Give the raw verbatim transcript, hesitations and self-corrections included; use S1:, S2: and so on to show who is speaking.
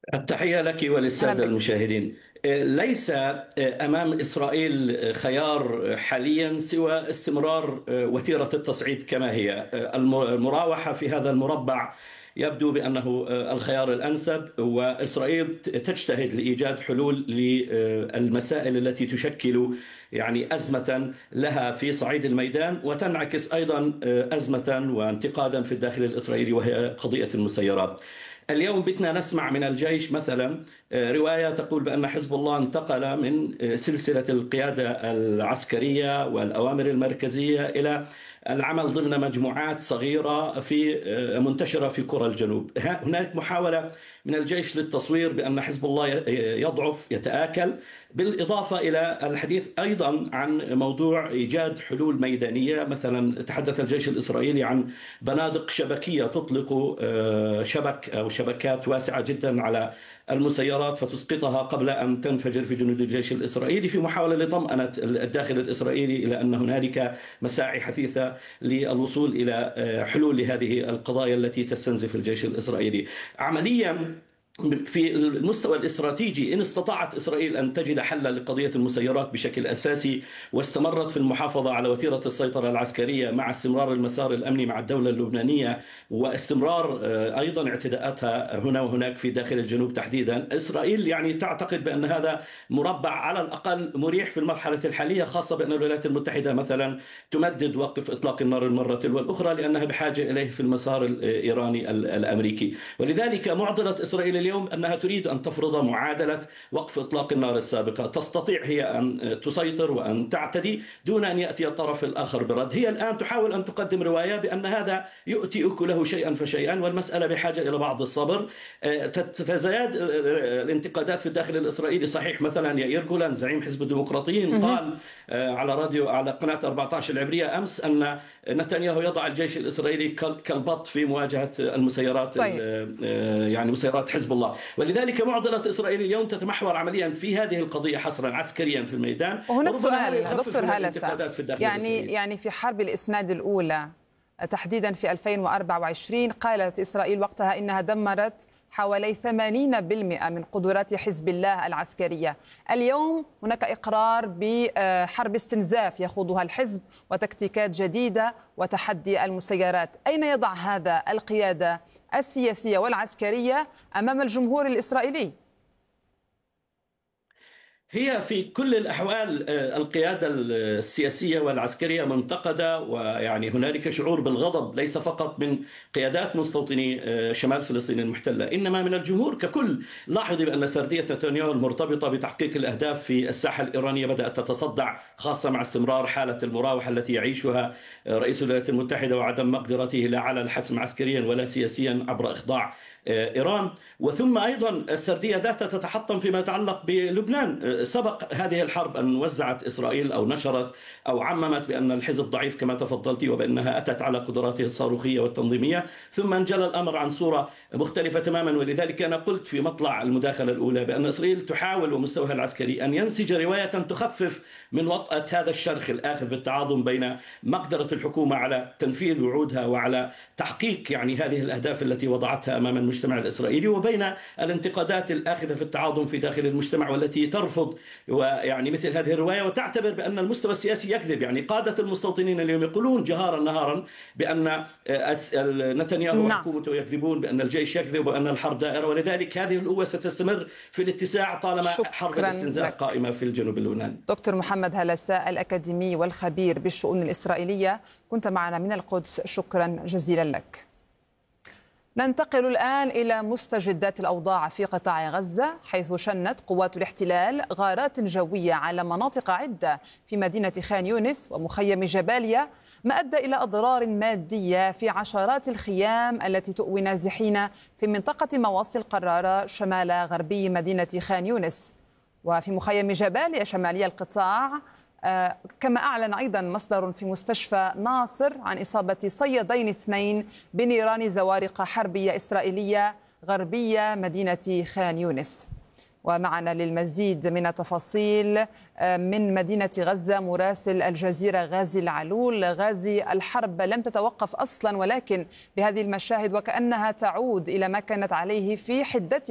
S1: التحية لك وللسادة المشاهدين. ليس أمام إسرائيل خيار حاليا سوى استمرار وتيرة التصعيد كما هي. المراوحة في هذا المربع يبدو بأنه الخيار الأنسب، وإسرائيل تجتهد لإيجاد حلول للمسائل التي تشكل يعني أزمة لها في صعيد الميدان، وتنعكس أيضا أزمة وانتقادا في الداخل الإسرائيلي، وهي قضية المسيرات. اليوم بدنا نسمع من الجيش مثلا رواية تقول بأن حزب الله انتقل من سلسلة القيادة العسكرية والأوامر المركزية إلى العمل ضمن مجموعات صغيرة في منتشرة في قرى الجنوب. هناك محاولة من الجيش للتصوير بأن حزب الله يضعف يتآكل، بالإضافة إلى الحديث أيضا عن موضوع إيجاد حلول ميدانية. مثلا تحدث الجيش الإسرائيلي عن بنادق شبكية تطلق شبك أو شبكات واسعة جدا على المسيرات فتسقطها قبل أن تنفجر في جنود الجيش الإسرائيلي، في محاولة لطمأنة الداخل الإسرائيلي إلى أن هنالك مساعي حثيثة للوصول إلى حلول لهذه القضايا التي تستنزف الجيش الإسرائيلي. عمليا في المستوى الاستراتيجي، إن استطاعت إسرائيل أن تجد حلا لقضية المسيرات بشكل أساسي واستمرت في المحافظة على وتيرة السيطرة العسكرية مع استمرار المسار الأمني مع الدولة اللبنانية واستمرار أيضا اعتداءاتها هنا وهناك في داخل الجنوب تحديدا، إسرائيل يعني تعتقد بأن هذا مربع على الأقل مريح في المرحلة الحالية، خاصة بأن الولايات المتحدة مثلا تمدد وقف إطلاق النار المرة تلو الأخرى لأنها بحاجة إليه في المسار الإيراني الأمريكي. ولذلك معضلة إسرائيل اليوم أنها تريد أن تفرض معادلة وقف إطلاق النار السابقة. تستطيع هي أن تسيطر وأن تعتدي دون أن يأتي الطرف الآخر برد. هي الآن تحاول أن تقدم رواية بأن هذا يؤتي أكله شيئا فشيئا، والمسألة بحاجة إلى بعض الصبر. تتزايد الانتقادات في الداخل الإسرائيلي. صحيح مثلا يائير جولان زعيم حزب الديمقراطيين قال على راديو على قناة أربعة عشر العبرية أمس أن نتنياهو يضع الجيش الإسرائيلي كالبط في مواجهة المسيرات، طيب. يعني مسيرات حزب الله. ولذلك معضلة إسرائيل اليوم تتمحور عمليا في هذه القضية حصرا عسكريا في الميدان.
S2: وهنا السؤال دكتور هلسة، يعني
S1: الإسرائيلي.
S2: يعني في حرب الإسناد الأولى تحديدا في ألفين وأربعة وعشرين قالت إسرائيل وقتها إنها دمرت حوالي ثمانين بالمئة من قدرات حزب الله العسكرية. اليوم هناك إقرار بحرب استنزاف يخوضها الحزب وتكتيكات جديدة وتحدي المسيرات. أين يضع هذا القيادة السياسية والعسكرية أمام الجمهور الإسرائيلي؟
S1: هي في كل الأحوال القيادة السياسية والعسكرية منتقدة، ويعني هنالك شعور بالغضب ليس فقط من قيادات مستوطني شمال فلسطين المحتلة، إنما من الجمهور ككل. لاحظي بأن سردية نتنياهو المرتبطة بتحقيق الأهداف في الساحة الإيرانية بدأت تتصدع، خاصة مع استمرار حالة المراوحة التي يعيشها رئيس الولايات المتحدة وعدم مقدرته لا على الحسم عسكريا ولا سياسيا عبر إخضاع إيران. وثم أيضا السردية ذاتها تتحطم فيما يتعلق بلبنان. سبق هذه الحرب أن وزعت إسرائيل أو نشرت أو عممت بأن الحزب ضعيف كما تفضلت، وبأنها أتت على قدراته الصاروخية والتنظيمية، ثم انجلى الأمر عن صورة مختلفة تماما. ولذلك أنا قلت في مطلع المداخلة الأولى بأن إسرائيل تحاول ومستواها العسكري أن ينسج رواية تخفف من وطأة هذا الشرخ الآخذ بالتعاظم بين مقدرة الحكومة على تنفيذ وعودها وعلى تحقيق يعني هذه الأهداف التي وضعتها أمام المجتمع الإسرائيلي، وبين الانتقادات الآخذة في التعاظم في داخل المجتمع والتي ترفض ويعني مثل هذه الرواية وتعتبر بأن المستوى السياسي يكذب. يعني قادة المستوطنين اليوم يقولون جهارا نهارا بأن نتنياهو وحكومته يكذبون، بأن الجيش يكذب، وأن الحرب دائرة. ولذلك هذه القوة ستستمر في الاتساع طالما حرب الاستنزاف قائمة في الجنوب اللبناني.
S2: دكتور محمد هلسة الأكاديمي والخبير بالشؤون الإسرائيلية، كنت معنا من القدس، شكرا جزيلا لك. ننتقل الآن إلى مستجدات الأوضاع في قطاع غزة، حيث شنت قوات الاحتلال غارات جوية على مناطق عدة في مدينة خان يونس ومخيم جباليا، ما أدى إلى أضرار مادية في عشرات الخيام التي تؤوي نازحين في منطقة مواصل قرارة شمال غربي مدينة خان يونس. وفي مخيم جباليا شمالي القطاع، آه كما أعلن أيضا مصدر في مستشفى ناصر عن إصابة صيادين اثنين بنيران زوارق حربية إسرائيلية غربية مدينة خان يونس. ومعنا للمزيد من التفاصيل آه من مدينة غزة مراسل الجزيرة غازي العلول. غازي، الحرب لم تتوقف أصلا، ولكن بهذه المشاهد وكأنها تعود إلى ما كانت عليه في حدتها